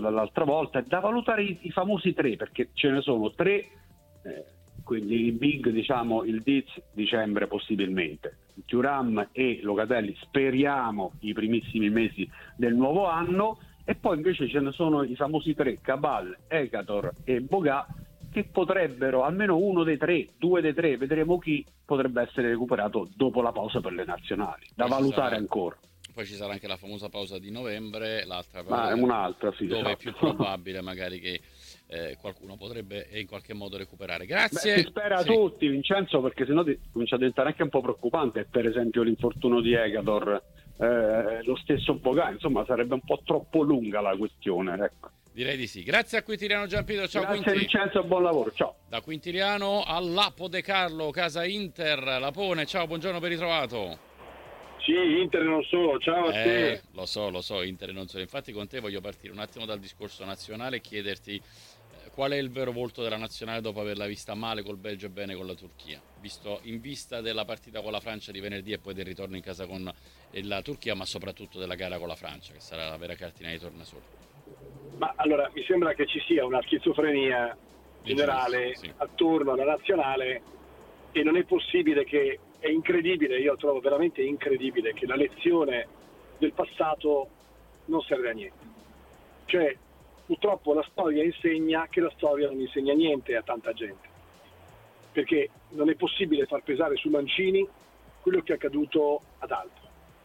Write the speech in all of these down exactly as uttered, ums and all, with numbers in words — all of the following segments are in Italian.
l'altra volta, è da valutare i, i famosi tre, perché ce ne sono tre, eh, quindi il big, diciamo il Diz dicembre possibilmente, Thuram e Locatelli speriamo i primissimi mesi del nuovo anno, e poi invece ce ne sono i famosi tre, Cabal, Ekator e Boga, che potrebbero, almeno uno dei tre, due dei tre, vedremo chi, potrebbe essere recuperato dopo la pausa per le nazionali, da Poi ci valutare sarà- ancora. Poi ci sarà anche la famosa pausa di novembre, l'altra Ma è pausa un'altra, sì, dove è esatto. più probabile magari che eh, qualcuno potrebbe in qualche modo recuperare. Beh, si Grazie. spera Sì. tutti, Vincenzo, perché sennò di- comincia a diventare anche un po' preoccupante, per esempio l'infortunio di Ekator, eh, lo stesso Boga, insomma sarebbe un po' troppo lunga la questione, ecco. Direi di sì. Grazie a Quintiliano Giampietro, ciao Grazie Quinti. Vincenzo, buon lavoro, ciao. Da Quintiliano a Lapo De Carlo, casa Inter, Lapone, ciao, buongiorno, ben ritrovato. Sì, Inter non solo, ciao a te. Eh, lo so, lo so, Inter non so. Infatti con te voglio partire un attimo dal discorso nazionale e chiederti eh, qual è il vero volto della nazionale dopo averla vista male col Belgio e bene con la Turchia, visto in vista della partita con la Francia di venerdì e poi del ritorno in casa con la Turchia, ma soprattutto della gara con la Francia, che sarà la vera cartina di tornasole. Ma allora, mi sembra che ci sia una schizofrenia generale Sì. attorno alla nazionale, e non è possibile che, è incredibile, io trovo veramente incredibile che la lezione del passato non serve a niente. Cioè, purtroppo la storia insegna che la storia non insegna niente a tanta gente, perché non è possibile far pesare su Mancini quello che è accaduto ad altri,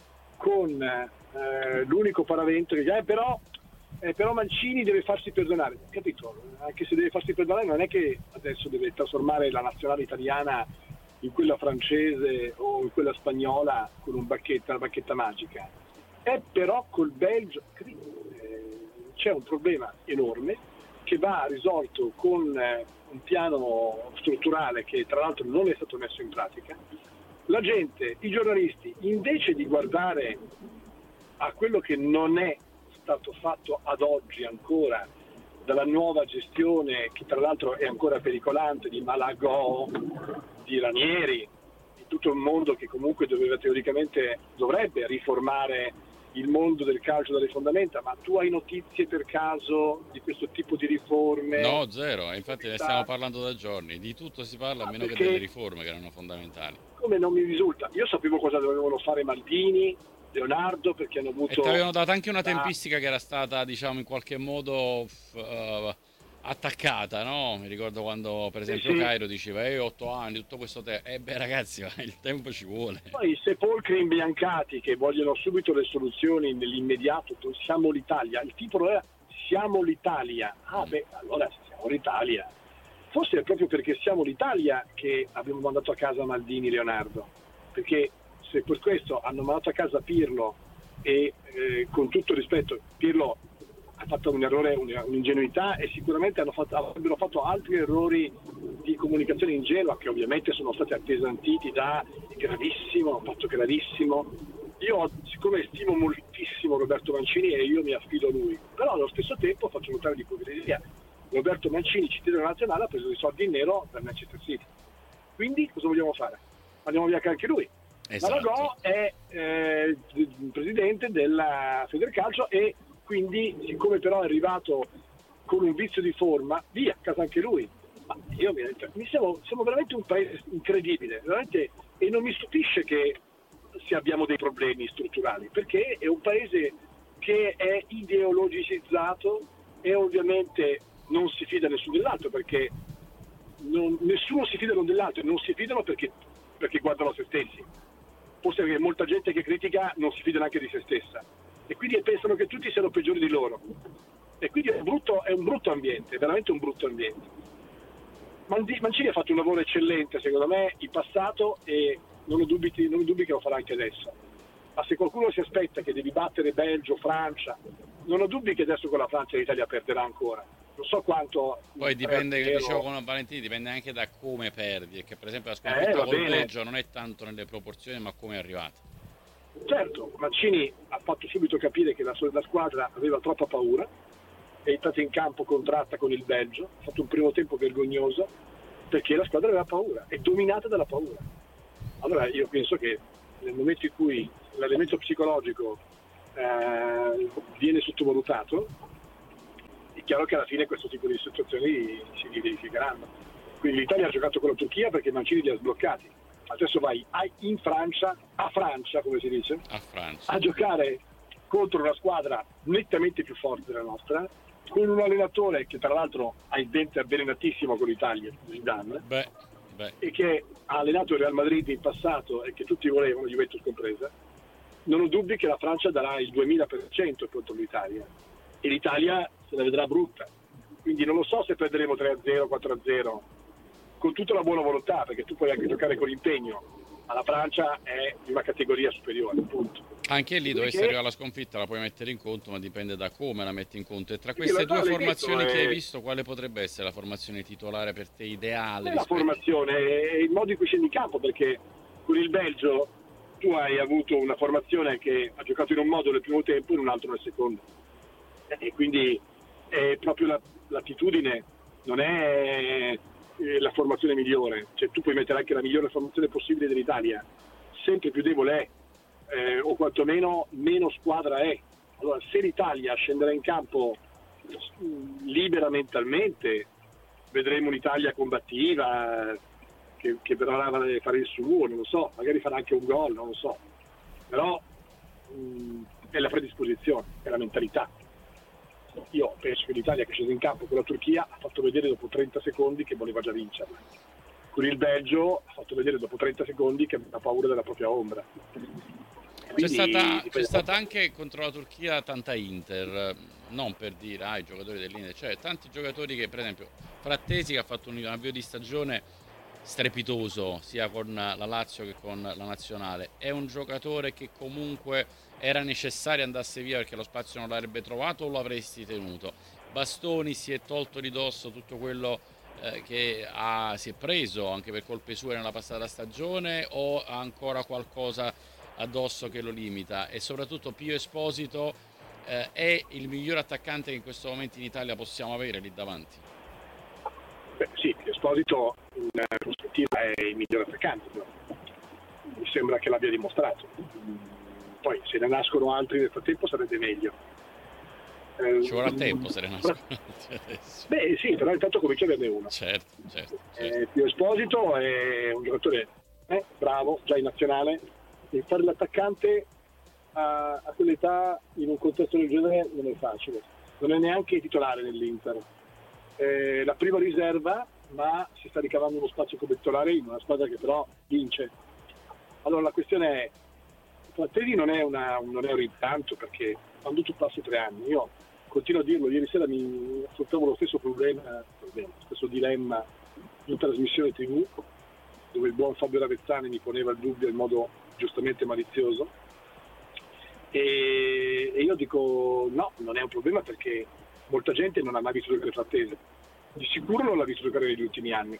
con eh, l'unico paravento che eh, però Eh, però Mancini deve farsi perdonare, capito? Anche se deve farsi perdonare, non è che adesso deve trasformare la nazionale italiana in quella francese o in quella spagnola con un bacchetta, una bacchetta magica. È però col Belgio eh, c'è un problema enorme che va risolto con eh, un piano strutturale che tra l'altro non è stato messo in pratica. La gente, i giornalisti, invece di guardare a quello che non è stato fatto ad oggi ancora dalla nuova gestione, che tra l'altro è ancora pericolante, di Malagò, di Ranieri, di tutto il mondo che comunque doveva teoricamente dovrebbe riformare il mondo del calcio dalle fondamenta. Ma tu hai notizie per caso di questo tipo di riforme? No, zero, infatti ne stiamo parlando da giorni, di tutto si parla, a meno che delle riforme che erano fondamentali. Come non mi risulta? Io sapevo cosa dovevano fare Maldini, Leonardo, perché hanno avuto... E ti avevano dato anche una tempistica che era stata, diciamo, in qualche modo uh, attaccata, no? Mi ricordo quando, per esempio, sì, sì. Cairo diceva, eh, otto anni, tutto questo tempo. Eh beh, ragazzi, il tempo ci vuole. Poi i sepolcri imbiancati che vogliono subito le soluzioni nell'immediato, siamo l'Italia. Il titolo era Siamo l'Italia. Ah beh, allora se siamo l'Italia. Forse è proprio perché siamo l'Italia che abbiamo mandato a casa Maldini e Leonardo. Perché se per questo hanno mandato a casa Pirlo e eh, con tutto rispetto Pirlo ha fatto un errore, un'ingenuità, e sicuramente hanno fatto, avrebbero fatto altri errori di comunicazione ingenua che ovviamente sono stati appesantiti da gravissimo, un fatto gravissimo. Io siccome stimo moltissimo Roberto Mancini e io mi affido a lui, però allo stesso tempo faccio notare di ipocrisia. Roberto Mancini, cittadino nazionale, ha preso dei soldi in nero dal Manchester City. Quindi cosa vogliamo fare? Andiamo via anche lui. Esatto. Malagò è eh, il presidente della Federcalcio e quindi, siccome però è arrivato con un vizio di forma, via, a casa anche lui. Ma io mi, mi siamo, siamo veramente un paese incredibile, veramente, e non mi stupisce che se abbiamo dei problemi strutturali, perché è un paese che è ideologicizzato e ovviamente non si fida nessuno dell'altro, perché non, nessuno si fida l'uno dell'altro, e non si fidano perché, perché guardano a se stessi. Forse perché molta gente che critica non si fida neanche di se stessa, e quindi pensano che tutti siano peggiori di loro, e quindi è un brutto, è un brutto ambiente, è veramente un brutto ambiente. Mancini ha fatto un lavoro eccellente secondo me in passato e non ho dubbi, non ho dubbi che lo farà anche adesso, ma se qualcuno si aspetta che devi battere Belgio, Francia, non ho dubbi che adesso con la Francia l'Italia perderà ancora. Non so quanto. Poi dipende, che dicevo con Valentini, dipende anche da come perdi, e che per esempio la sconfitta eh, col Belgio non è tanto nelle proporzioni ma come è arrivata. Certo, Mancini ha fatto subito capire che la sua la squadra aveva troppa paura, è entrata in campo contratta con il Belgio, ha fatto un primo tempo vergognoso perché la squadra aveva paura, è dominata dalla paura. Allora io penso che nel momento in cui l'elemento psicologico eh, viene sottovalutato, chiaro che alla fine questo tipo di situazioni si verificheranno. Quindi l'Italia ha giocato con la Turchia perché Mancini li ha sbloccati. Adesso vai in Francia, a Francia come si dice, a, Francia. a giocare contro una squadra nettamente più forte della nostra, con un allenatore che tra l'altro ha il dente avvelenatissimo con l'Italia, Zidane, beh, beh. e che ha allenato il Real Madrid in passato e che tutti volevano, Juventus compresa. Non ho dubbi che la Francia darà il duemila per cento contro l'Italia e l'Italia se la vedrà brutta. Quindi non lo so se perderemo tre a zero, quattro a zero, con tutta la buona volontà, perché tu puoi anche giocare con impegno, ma la Francia è di una categoria superiore, punto. Anche lì dovesse Perché... arrivare la sconfitta la puoi mettere in conto, ma dipende da come la metti in conto. E tra Sì, queste due formazioni detto, che è... hai visto, quale potrebbe essere la formazione titolare per te ideale? Non è la formazione, è il modo in cui scendi in campo, perché con il Belgio tu hai avuto una formazione che ha giocato in un modo nel primo tempo e in un altro nel secondo. E quindi è proprio la, l'attitudine, non è la formazione migliore. Cioè tu puoi mettere anche la migliore formazione possibile dell'Italia, sempre più debole è, eh, o quantomeno meno squadra è. Allora se l'Italia scenderà in campo libera mentalmente, vedremo un'Italia combattiva che, che verrà a fare il suo, non lo so, magari farà anche un gol, non lo so, però mh, è la predisposizione, è la mentalità. Io penso che l'Italia che è scesa in campo con la Turchia ha fatto vedere dopo trenta secondi che voleva già vincerla. Con il Belgio ha fatto vedere dopo trenta secondi che aveva paura della propria ombra. C'è stata, c'è stata anche contro la Turchia tanta Inter, non per dire ah, i giocatori dell'Inter, cioè tanti giocatori che, per esempio Frattesi, che ha fatto un avvio di stagione strepitoso sia con la Lazio che con la nazionale, è un giocatore che comunque era necessario andasse via perché lo spazio non l'avrebbe trovato, o lo avresti tenuto? Bastoni si è tolto di dosso tutto quello eh, che ha, si è preso anche per colpe sue nella passata stagione, o ha ancora qualcosa addosso che lo limita? E soprattutto Pio Esposito eh, è il miglior attaccante che in questo momento in Italia possiamo avere lì davanti? Beh, sì, Pio Esposito in prospettiva è il miglior attaccante, però. Mi sembra che l'abbia dimostrato. Poi se ne nascono altri nel frattempo sarebbe meglio. Eh, Ci vorrà tempo se ne nascono altri adesso. Beh sì, però intanto comincia a averne uno. Certo, certo, certo. Eh, Pio Esposito è un giocatore eh, bravo, già in nazionale, e fare l'attaccante a, a quell'età in un contesto del genere non è facile, non è neanche titolare nell'Inter, eh, la prima riserva, ma si sta ricavando uno spazio come titolare in una squadra che però vince. Allora la questione è, Frattesi non è, una, non è un rimpianto, perché quando tu passi tre anni, io continuo a dirlo, ieri sera mi affrontavo lo stesso problema, problema lo stesso dilemma in trasmissione tivù, dove il buon Fabio Ravezzani mi poneva il dubbio in modo giustamente malizioso, e, e io dico no, non è un problema, perché molta gente non ha mai visto giocare Frattesi, di sicuro non l'ha visto giocare negli ultimi anni,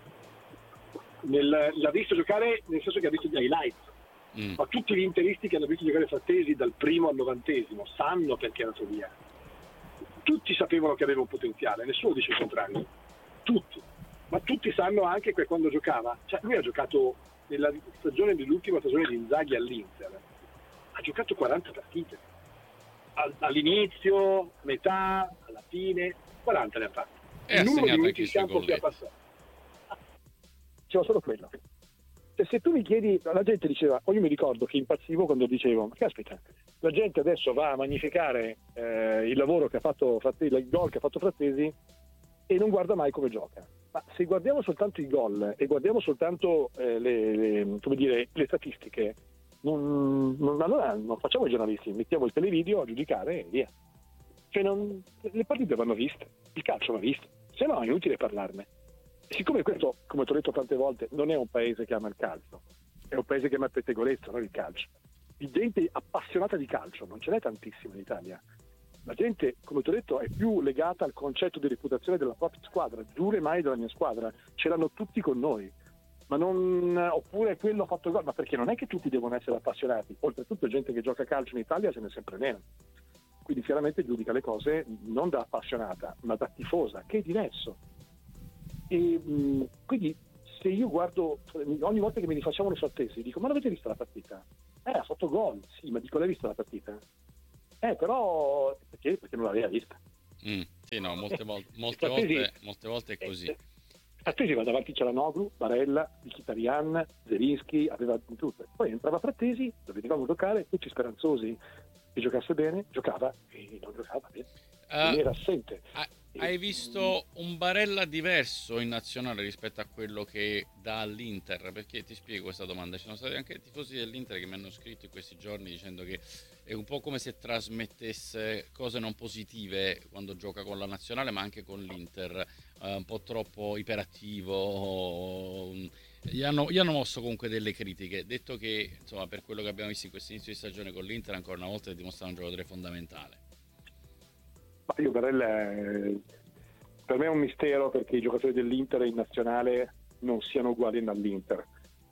Nel, l'ha visto giocare nel senso che ha visto gli highlights, mm. ma tutti gli interisti che hanno visto giocare Frattesi dal primo al novantesimo sanno perché è andato via, tutti sapevano che aveva un potenziale, nessuno dice il contrario, tutti, ma tutti sanno anche che quando giocava, cioè lui ha giocato nella stagione dell'ultima stagione di Inzaghi all'Inter, ha giocato quaranta partite, all'inizio, metà, alla fine, quaranta ne ha fatte. E il numero di minuti in campo che ha passato, c'era solo quello. Cioè, se tu mi chiedi, la gente diceva, o io mi ricordo che impazzivo quando dicevo, ma caspita, la gente adesso va a magnificare eh, il lavoro che ha fatto Frattesi, il gol che ha fatto Frattesi, e non guarda mai come gioca. Ma se guardiamo soltanto i gol e guardiamo soltanto eh, le, le, come dire, le statistiche, non, non, allora non facciamo i giornalisti, mettiamo il televideo a giudicare e via. Cioè non, le partite vanno viste, il calcio va visto, se no è inutile parlarne. E siccome questo, come ti ho detto tante volte, non è un paese che ama il calcio, è un paese che ama il pettegolezzo, non il calcio. Di gente appassionata di calcio non ce n'è tantissima in Italia. La gente, come ti ho detto, è più legata al concetto di reputazione della propria squadra, giure mai della mia squadra, ce l'hanno tutti con noi, ma non, oppure quello ha fatto gol, ma perché non è che tutti devono essere appassionati, oltretutto gente che gioca a calcio in Italia ce n'è sempre meno, quindi chiaramente giudica le cose non da appassionata, ma da tifosa, che è diverso. E mh, quindi se io guardo, ogni volta che mi rifacciamo Frattesi, dico, ma l'avete vista la partita? Eh, ha fatto gol, sì, ma dico, l'hai vista la partita? Eh, però perché? Perché non l'aveva vista. Mm, Sì, no, molte, vol- molte, Frattesi, volte, molte volte è così. Eh, Frattesi va davanti, c'era Noglu, Barella, Mkhitaryan, Zielinski, aveva tutto. Poi entrava Frattesi, lo vedevamo giocare, tutti speranzosi che giocasse bene, giocava e non giocava bene. Uh, era assente. Hai visto un Barella diverso in nazionale rispetto a quello che dà all'Inter? Perché ti spiego questa domanda. Ci sono stati anche tifosi dell'Inter che mi hanno scritto in questi giorni dicendo che è un po' come se trasmettesse cose non positive quando gioca con la nazionale, ma anche con l'Inter, eh, un po' troppo iperattivo. Gli hanno, gli hanno mosso comunque delle critiche, detto che insomma, per quello che abbiamo visto in questo inizio di stagione con l'Inter, ancora una volta è dimostrato un giocatore fondamentale. Ma io Barella è... per me è un mistero perché i giocatori dell'Inter in nazionale non siano uguali all'Inter.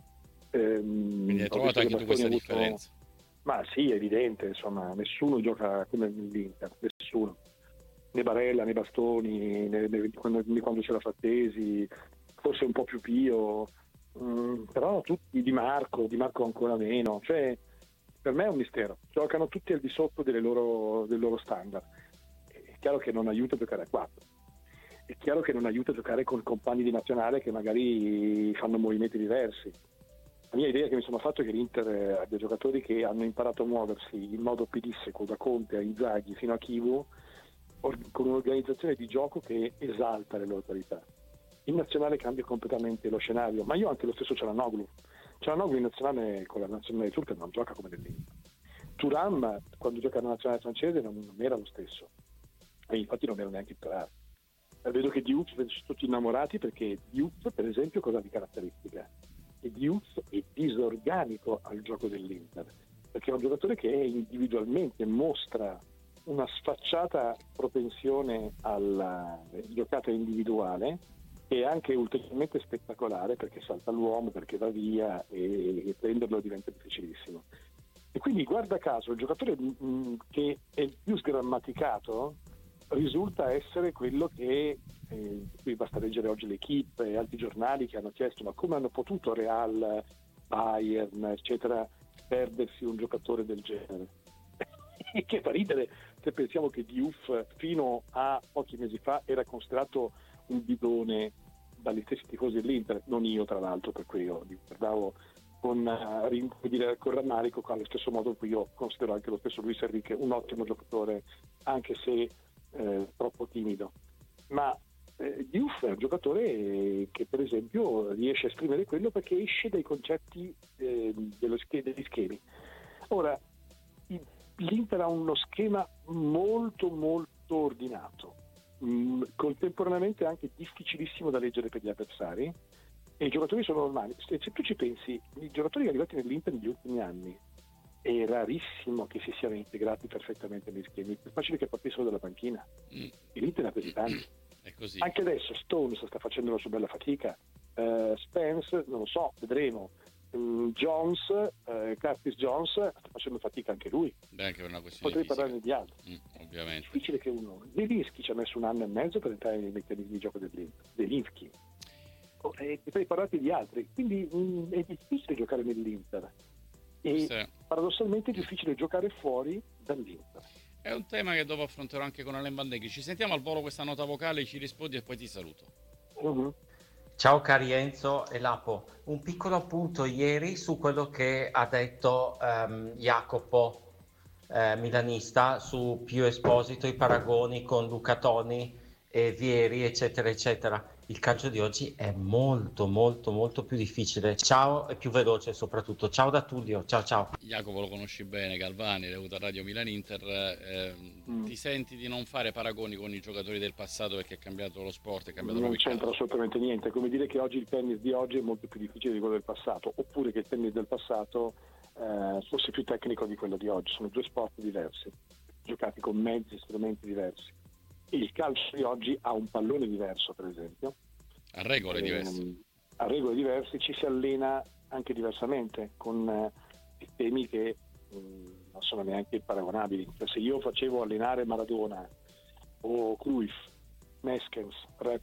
Ehm, Quindi hai trovato anche tu questa avuto... differenza? Ma sì, è evidente, insomma, nessuno gioca come l'Inter, nessuno. Né Barella, né Bastoni, né, né, quando, né quando c'era Frattesi, forse un po' più Pio, mm, però tutti Di Marco, Di Marco ancora meno. Cioè, per me è un mistero. Giocano tutti al di sotto delle loro, del loro standard. È chiaro che non aiuta a giocare a quattro. È chiaro che non aiuta a giocare con compagni di nazionale che magari fanno movimenti diversi. La mia idea che mi sono fatto è che l'Inter abbia giocatori che hanno imparato a muoversi in modo pedissequo da Conte a Inzaghi fino a Chivu, con un'organizzazione di gioco che esalta le loro qualità. In nazionale cambia completamente lo scenario, ma io anche lo stesso Çalhanoğlu. Çalhanoğlu in nazionale con la nazionale turca non gioca come nell'Inter. Thuram quando gioca nella nazionale francese non, non era lo stesso e infatti non era neanche titolare. Vedo che Diouf sono tutti innamorati perché Diouf per esempio cosa ha di caratteristica? E Diouf è disorganico al gioco dell'Inter perché è un giocatore che individualmente mostra una sfacciata propensione alla giocata individuale e anche ulteriormente spettacolare perché salta l'uomo, perché va via e, e prenderlo diventa difficilissimo. E quindi guarda caso il giocatore mh, che è il più sgrammaticato risulta essere quello che, eh, qui basta leggere oggi l'Equipe e altri giornali che hanno chiesto ma come hanno potuto Real, Bayern eccetera perdersi un giocatore del genere. E che fa ridere se pensiamo che Diouf fino a pochi mesi fa era considerato un bidone dagli stessi tifosi dell'Inter, non io tra l'altro, per cui io guardavo con, uh, dire, con rammarico, allo stesso modo in cui io considero anche lo stesso Luis Enrique un ottimo giocatore anche se eh, troppo timido, ma eh, Diouf è un giocatore che per esempio riesce a esprimere quello perché esce dai concetti eh, dello sch- degli schemi. Ora l'Inter ha uno schema molto molto ordinato, mh, contemporaneamente anche difficilissimo da leggere per gli avversari e i giocatori sono normali. Se, se tu ci pensi, i giocatori arrivati nell'Inter negli ultimi anni è rarissimo che si siano integrati perfettamente negli schemi, è più facile che partissero dalla panchina mm. e l'Inter ha così tanti. È così. Anche adesso Stones sta facendo la sua bella fatica, uh, Spence non lo so, vedremo. Jones, eh, Curtis Jones sta facendo fatica anche lui. Beh, anche per una questione potrei fisica. parlarne di altri. Mm, ovviamente. È difficile che uno Zielinski ci ha messo un anno e mezzo per entrare nei meccanismi di gioco dell'Inter. Zielinski. Oh, e potrei parlarti di altri. Quindi mh, è difficile giocare nell'Inter e sì. Paradossalmente è difficile giocare fuori dall'Inter. È un tema che dopo affronterò anche con Alain Van Dijk. Ci sentiamo al volo questa nota vocale, ci rispondi e poi ti saluto. Uh-huh. Ciao cari Enzo e Lapo, un piccolo appunto ieri su quello che ha detto um, Jacopo, eh, milanista, su Pio Esposito, i paragoni con Luca Toni e Vieri eccetera eccetera. Il calcio di oggi è molto molto molto più difficile, ciao, e più veloce soprattutto. Ciao da Tullio, ciao ciao. Jacopo lo conosci bene, Galvani, l'hai avuto a Radio Milan Inter, eh, mm. ti senti di non fare paragoni con i giocatori del passato perché è cambiato lo sport, è cambiato non proprio c'entra assolutamente niente, è come dire che oggi il tennis di oggi è molto più difficile di quello del passato, oppure che il tennis del passato eh, fosse più tecnico di quello di oggi. Sono due sport diversi, giocati con mezzi, strumenti diversi. Il calcio di oggi ha un pallone diverso, per esempio, a regole eh, diverse a regole diverse, ci si allena anche diversamente con eh, sistemi che mh, non sono neanche paragonabili. Cioè, se io facevo allenare Maradona o Cruyff, Meskens, Rep,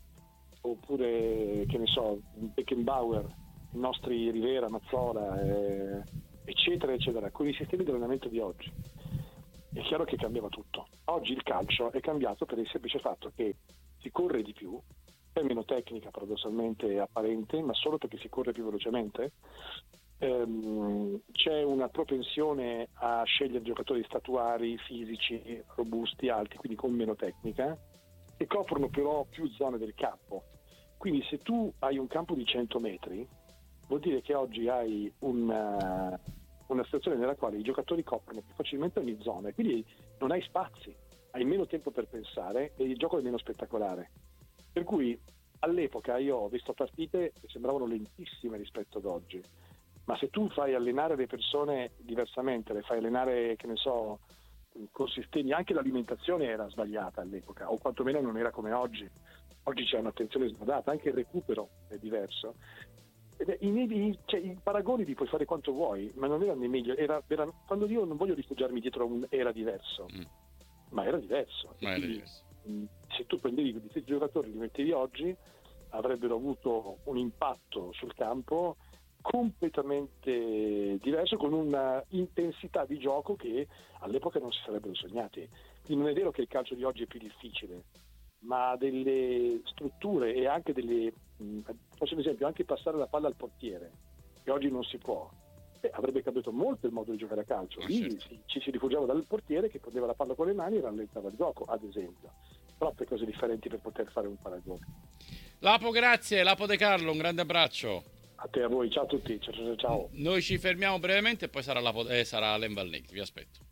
oppure che ne so Beckenbauer, i nostri Rivera, Mazzola eh, eccetera eccetera, con i sistemi di allenamento di oggi è chiaro che cambiava tutto. Oggi il calcio è cambiato per il semplice fatto che si corre di più, è meno tecnica paradossalmente apparente, ma solo perché si corre più velocemente. Ehm, c'è una propensione a scegliere giocatori statuari, fisici, robusti, alti, quindi con meno tecnica, che coprono però più zone del campo. Quindi se tu hai un campo di cento metri, vuol dire che oggi hai una, una situazione nella quale i giocatori coprono più facilmente ogni zona, quindi non hai spazi, hai meno tempo per pensare e il gioco è meno spettacolare. Per cui all'epoca io ho visto partite che sembravano lentissime rispetto ad oggi, ma se tu fai allenare le persone diversamente, le fai allenare, che ne so, con sistemi, anche l'alimentazione era sbagliata all'epoca, o quantomeno non era come oggi. Oggi c'è un'attenzione sbadata, anche il recupero è diverso. I, i, cioè, i paragoni li puoi fare quanto vuoi, ma non erano i migliori. Era, era, quando io non voglio rifugiarmi dietro a un era diverso, mm. ma era diverso. Ma era quindi, diverso. Se tu prendevi quei stessi giocatori e li mettevi oggi, avrebbero avuto un impatto sul campo completamente diverso, con una intensità di gioco che all'epoca non si sarebbero sognati. Quindi non è vero che il calcio di oggi è più difficile, ma delle strutture e anche delle, faccio un esempio, anche passare la palla al portiere, che oggi non si può, eh, avrebbe cambiato molto il modo di giocare a calcio. Lì certo. ci, ci si rifugiava dal portiere che prendeva la palla con le mani e rallentava il gioco, ad esempio. Troppe cose differenti per poter fare un paragone. Lapo, grazie. Lapo De Carlo, un grande abbraccio. A te, a voi, ciao a tutti, ciao ciao. ciao. Noi ci fermiamo brevemente e poi sarà, Lapo, eh, sarà Len Valnegri, vi aspetto.